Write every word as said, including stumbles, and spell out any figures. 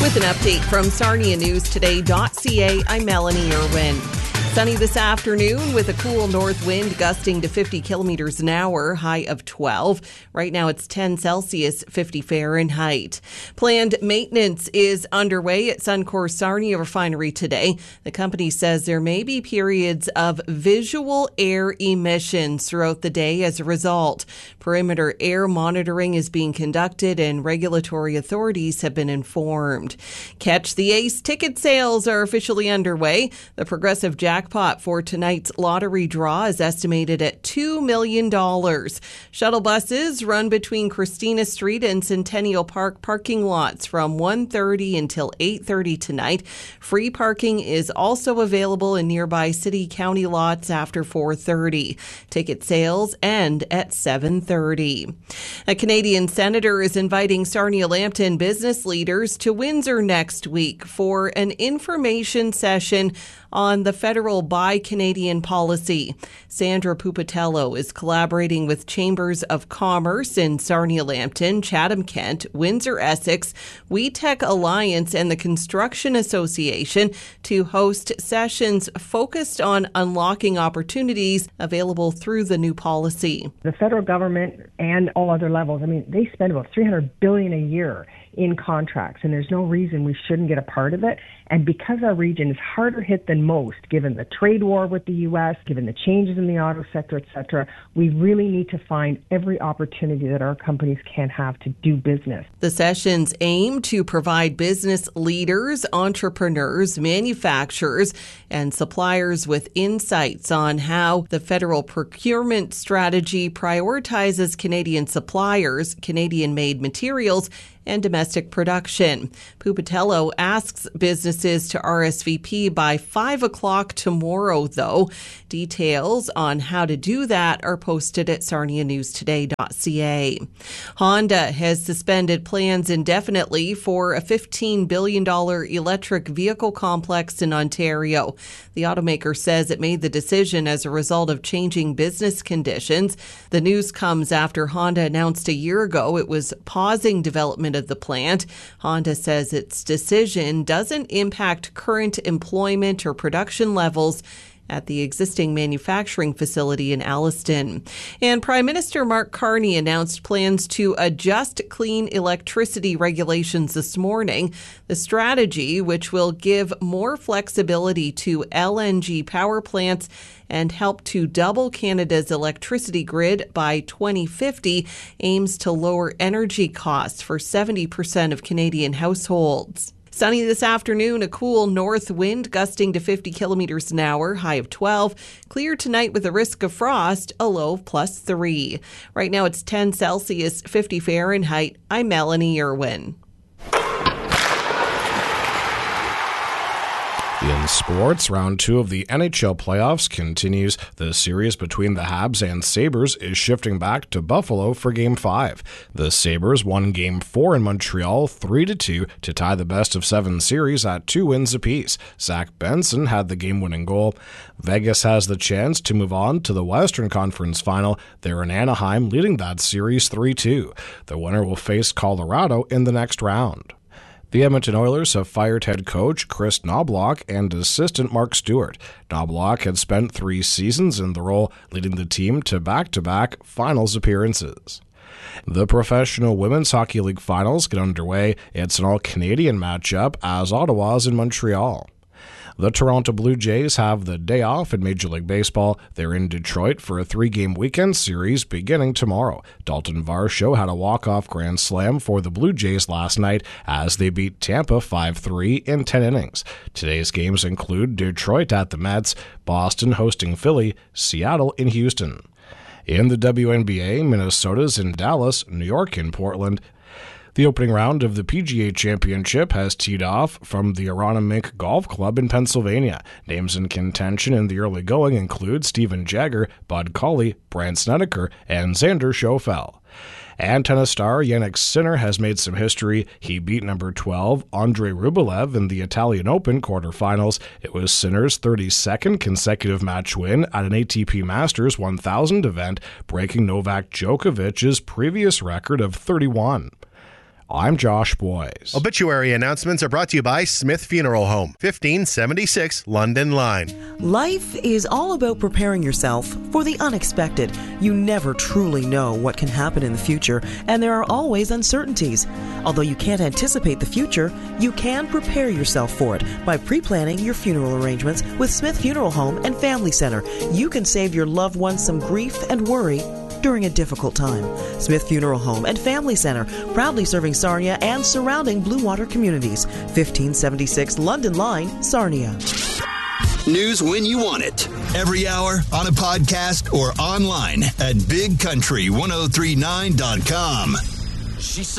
With an update from Sarnia News Today dot C A, I'm Melanie Irwin. Sunny this afternoon with a cool north wind gusting to fifty kilometers an hour, high of twelve. Right now it's ten Celsius, fifty Fahrenheit. Planned maintenance is underway at Suncor Sarnia Refinery today. The company says there may be periods of visual air emissions throughout the day as a result. Perimeter air monitoring is being conducted and regulatory authorities have been informed. Catch the Ace ticket sales are officially underway. The Progressive Jackpot for tonight's lottery draw is estimated at two million dollars. Shuttle buses run between Christina Street and Centennial Park parking lots from one thirty until eight thirty tonight. Free parking is also available in nearby city-county lots after four thirty. Ticket sales end at seven thirty. A Canadian senator is inviting Sarnia-Lambton business leaders to Windsor next week for an information session on the federal Buy Canadian policy. Sandra Pupatello is collaborating with Chambers of Commerce in Sarnia-Lambton, Chatham-Kent, Windsor-Essex, WeTech Alliance, and the Construction Association to host sessions focused on unlocking opportunities available through the new policy. The federal government and all other levels, I mean, they spend about three hundred billion dollars a year in contracts, and there's no reason we shouldn't get a part of it. And because our region is harder hit than most, given the trade war with the U S, given the changes in the auto sector, et cetera, we really need to find every opportunity that our companies can have to do business. The sessions aim to provide business leaders, entrepreneurs, manufacturers, and suppliers with insights on how the federal procurement strategy prioritizes Canadian suppliers, Canadian-made materials, and domestic production. Pupatello asks businesses to R S V P by five o'clock tomorrow, though. Details on how to do that are posted at Sarnia News Today dot C A. Honda has suspended plans indefinitely for a fifteen billion dollars electric vehicle complex in Ontario. The automaker says it made the decision as a result of changing business conditions. The news comes after Honda announced a year ago it was pausing development of the plant. Honda says its decision doesn't impact current employment or production levels at the existing manufacturing facility in Alliston. And Prime Minister Mark Carney announced plans to adjust clean electricity regulations this morning. The strategy, which will give more flexibility to L N G power plants and help to double Canada's electricity grid by twenty fifty, aims to lower energy costs for seventy percent of Canadian households. Sunny this afternoon, a cool north wind gusting to fifty kilometers an hour, high of twelve. Clear tonight with a risk of frost, a low of plus three. Right now it's ten Celsius, fifty Fahrenheit. I'm Melanie Irwin. In sports, round two of the N H L playoffs continues. The series between the Habs and Sabres is shifting back to Buffalo for Game five. The Sabres won Game four in Montreal three to two to tie the best-of-seven series at two wins apiece. Zach Benson had the game-winning goal. Vegas has the chance to move on to the Western Conference Final. They're in Anaheim, leading that series three two. The winner will face Colorado in the next round. The Edmonton Oilers have fired head coach Chris Knoblauch and assistant Mark Stewart. Knoblauch had spent three seasons in the role, leading the team to back-to-back finals appearances. The Professional Women's Hockey League finals get underway. It's an all-Canadian matchup as Ottawa's in Montreal. The Toronto Blue Jays have the day off in Major League Baseball. They're in Detroit for a three-game weekend series beginning tomorrow. Dalton Varsho had a walk-off grand slam for the Blue Jays last night as they beat Tampa five three in ten innings. Today's games include Detroit at the Mets, Boston hosting Philly, Seattle in Houston. In the W N B A, Minnesota's in Dallas, New York in Portland. The opening round of the P G A Championship has teed off from the Aronimink Golf Club in Pennsylvania. Names in contention in the early going include Steven Jagger, Bud Cauley, Brandt Snedeker, and Xander Schauffele. And tennis star Jannik Sinner has made some history. He beat number twelve Andrei Rublev in the Italian Open quarterfinals. It was Sinner's thirty-second consecutive match win at an A T P Masters one thousand event, breaking Novak Djokovic's previous record of thirty-one. I'm Josh Boyes. Obituary announcements are brought to you by Smith Funeral Home, fifteen seventy-six London Line. Life is all about preparing yourself for the unexpected. You never truly know what can happen in the future, and there are always uncertainties. Although you can't anticipate the future, you can prepare yourself for it by pre-planning your funeral arrangements with Smith Funeral Home and Family Center. You can save your loved ones some grief and worry during a difficult time. Smith Funeral Home and Family Center, proudly serving Sarnia and surrounding Blue Water communities. fifteen seventy-six London Line, Sarnia. News when you want it. Every hour, on a podcast, or online at big country ten thirty-nine dot com. She said